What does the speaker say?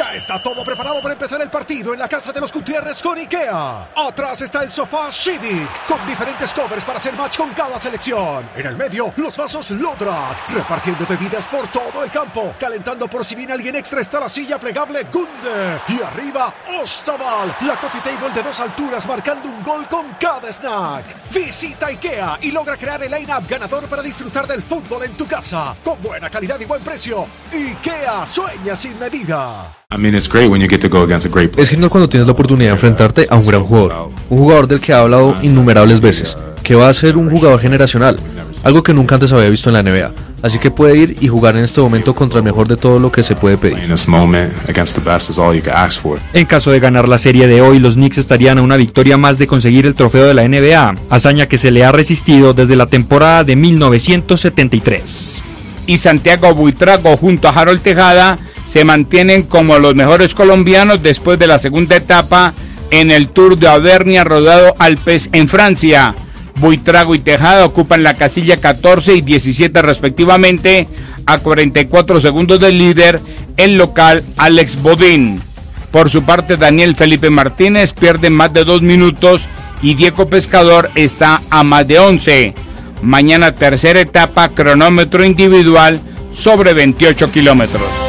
Ya está todo preparado para empezar el partido en la casa de los Gutiérrez con IKEA. Atrás está el sofá Civic, con diferentes covers para hacer match con cada selección. En el medio, los vasos Lodrat, repartiendo bebidas por todo el campo. Calentando por si viene alguien extra está la silla plegable Gunde. Y arriba, Ostaval, la coffee table de 2 alturas marcando un gol con cada snack. Visita IKEA y logra crear el line-up ganador para disfrutar del fútbol en tu casa. Con buena calidad y buen precio. IKEA, sueña sin medida. Es genial cuando tienes la oportunidad de enfrentarte a un gran jugador. Un jugador del que ha hablado innumerables veces. Que va a ser un jugador generacional. Algo que nunca antes había visto en la NBA. Así que puede ir y jugar en este momento contra el mejor de todo lo que se puede pedir. En caso de ganar la serie de hoy, los Knicks estarían a una victoria más de conseguir el trofeo de la NBA, hazaña que se le ha resistido desde la temporada de 1973. Y Santiago Buitrago junto a Harold Tejada se mantienen como los mejores colombianos después de la segunda etapa en el Tour de Auvernia rodado Alpes en Francia. Buitrago y Tejada ocupan la casilla 14 y 17 respectivamente, a 44 segundos del líder, el local Alex Bodin. Por su parte, Daniel Felipe Martínez pierde más de 2 minutos y Diego Pescador está a más de 11. Mañana tercera etapa, cronómetro individual sobre 28 kilómetros.